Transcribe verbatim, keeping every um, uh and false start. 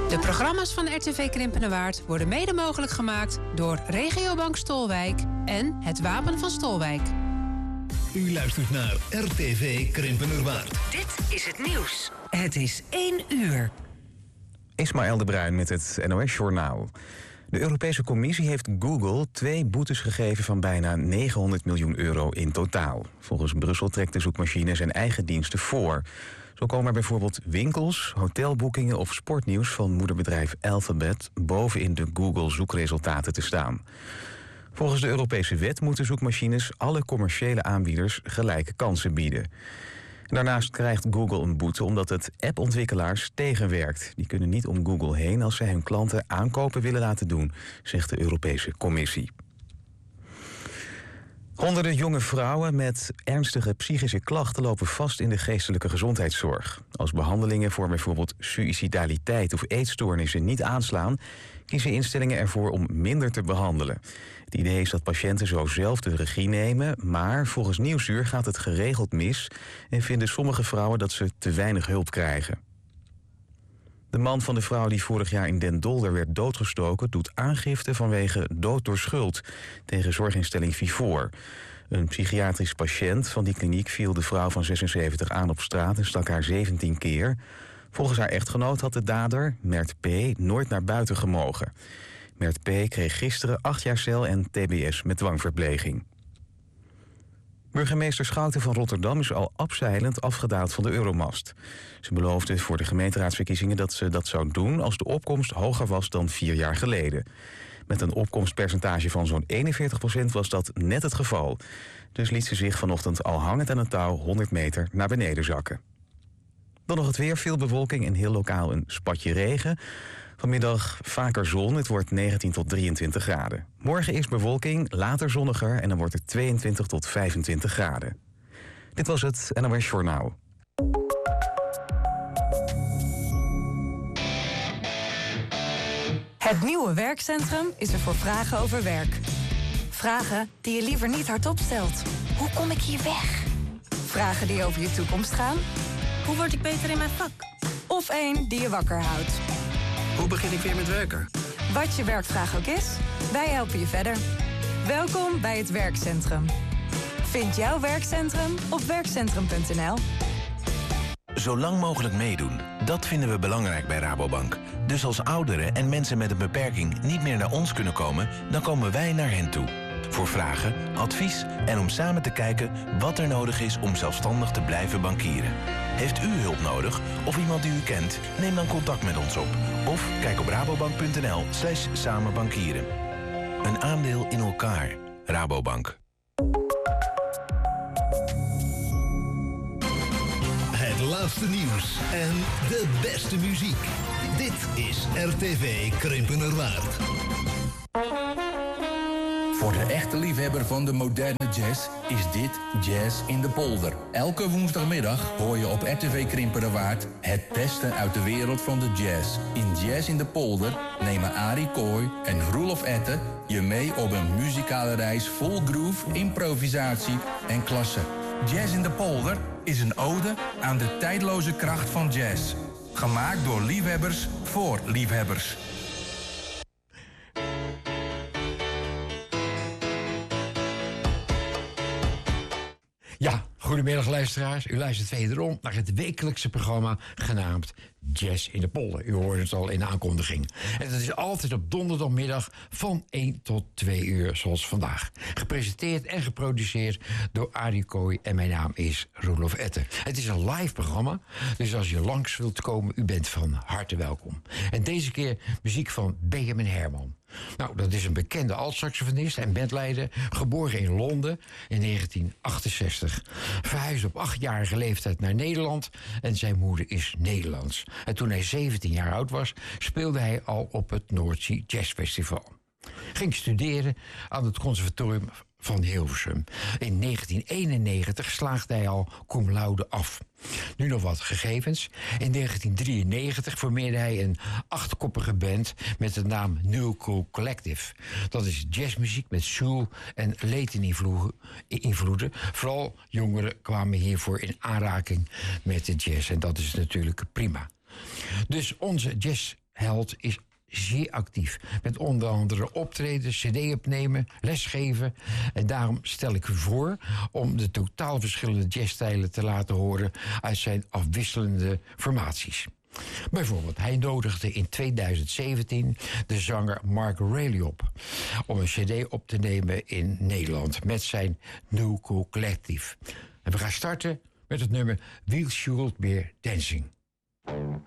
De programma's van R T V Krimpenerwaard worden mede mogelijk gemaakt door Regiobank Stolwijk en het Wapen van Stolwijk. U luistert naar R T V Krimpenerwaard. Dit is het nieuws. Het is één uur. Ismaël de Bruin met het N O S-journaal. De Europese Commissie heeft Google twee boetes gegeven van bijna negenhonderd miljoen euro in totaal. Volgens Brussel trekt de zoekmachine zijn eigen diensten voor. Zo komen er bijvoorbeeld winkels, hotelboekingen of sportnieuws van moederbedrijf Alphabet bovenin de Google-zoekresultaten te staan. Volgens de Europese wet moeten zoekmachines alle commerciële aanbieders gelijke kansen bieden. Daarnaast krijgt Google een boete omdat het appontwikkelaars tegenwerkt. Die kunnen niet om Google heen als zij hun klanten aankopen willen laten doen, zegt de Europese Commissie. Honderden jonge vrouwen met ernstige psychische klachten lopen vast in de geestelijke gezondheidszorg. Als behandelingen voor bijvoorbeeld suïcidaliteit of eetstoornissen niet aanslaan, kiezen instellingen ervoor om minder te behandelen. Het idee is dat patiënten zo zelf de regie nemen, maar volgens Nieuwsuur gaat het geregeld mis en vinden sommige vrouwen dat ze te weinig hulp krijgen. De man van de vrouw die vorig jaar in Den Dolder werd doodgestoken doet aangifte vanwege dood door schuld tegen zorginstelling Vivoor. Een psychiatrisch patiënt van die kliniek viel de vrouw van zesenzeventig aan op straat en stak haar zeventien keer. Volgens haar echtgenoot had de dader, Mert P., nooit naar buiten gemogen. Mert P. kreeg gisteren acht jaar cel en T B S met dwangverpleging. Burgemeester Schouten van Rotterdam is al abzeilend afgedaald van de Euromast. Ze beloofde voor de gemeenteraadsverkiezingen dat ze dat zou doen als de opkomst hoger was dan vier jaar geleden. Met een opkomstpercentage van zo'n eenenveertig procent was dat net het geval. Dus liet ze zich vanochtend al hangend aan een touw honderd meter naar beneden zakken. Dan nog het weer, veel bewolking en heel lokaal een spatje regen. Vanmiddag vaker zon, het wordt negentien tot drieëntwintig graden. Morgen is bewolking, later zonniger en dan wordt het tweeëntwintig tot vijfentwintig graden. Dit was het N O S Journaal. Het nieuwe werkcentrum is er voor vragen over werk. Vragen die je liever niet hardop stelt. Hoe kom ik hier weg? Vragen die over je toekomst gaan. Hoe word ik beter in mijn vak? Of één die je wakker houdt. Hoe begin ik weer met werken? Wat je werkvraag ook is, wij helpen je verder. Welkom bij het werkcentrum. Vind jouw werkcentrum op werkcentrum punt n l. Zo lang mogelijk meedoen, dat vinden we belangrijk bij Rabobank. Dus als ouderen en mensen met een beperking niet meer naar ons kunnen komen, dan komen wij naar hen toe. Voor vragen, advies en om samen te kijken wat er nodig is om zelfstandig te blijven bankieren. Heeft u hulp nodig of iemand die u kent? Neem dan contact met ons op. Of kijk op rabobank punt n l slash samenbankieren. Een aandeel in elkaar. Rabobank. Het laatste nieuws en de beste muziek. Dit is R T V Krimpenerwaard. Voor de echte liefhebber van de moderne jazz is dit Jazz in de Polder. Elke woensdagmiddag hoor je op R T V Krimpenerwaard het beste uit de wereld van de jazz. In Jazz in de Polder nemen Arie Kooi en Roelof Etten je mee op een muzikale reis vol groove, improvisatie en klasse. Jazz in de Polder is een ode aan de tijdloze kracht van jazz. Gemaakt door liefhebbers voor liefhebbers. Ja, goedemiddag luisteraars. U luistert wederom naar het wekelijkse programma genaamd Jazz in de Polder. U hoorde het al in de aankondiging. En dat is altijd op donderdagmiddag van één tot twee uur, zoals vandaag. Gepresenteerd en geproduceerd door Arie Kooi en mijn naam is Roelof Etten. Het is een live programma, dus als je langs wilt komen, u bent van harte welkom. En deze keer muziek van Benjamin Herman. Nou, dat is een bekende altsaxofonist en bandleider, geboren in Londen in negentien achtenzestig. Verhuisde op achtjarige leeftijd naar Nederland en zijn moeder is Nederlands. En toen hij zeventien jaar oud was, speelde hij al op het Noordzee Jazz Festival. Ging studeren aan het conservatorium van Hilversum. In negentien eenennegentig slaagde hij al cum laude af. Nu nog wat gegevens. In negentien drieënnegentig formeerde hij een achtkoppige band met de naam New Cool Collective. Dat is jazzmuziek met soul en Latin invloeden. Vooral jongeren kwamen hiervoor in aanraking met de jazz. En dat is natuurlijk prima. Dus onze jazz held is zeer actief. Met onder andere optreden, cd opnemen, lesgeven. En daarom stel ik u voor om de totaal verschillende jazzstijlen te laten horen uit zijn afwisselende formaties. Bijvoorbeeld, hij nodigde in tweeduizend zeventien de zanger Mark Rayleigh op om een cd op te nemen in Nederland met zijn New Cool Collective. En we gaan starten met het nummer Wheels Should Be Dancing.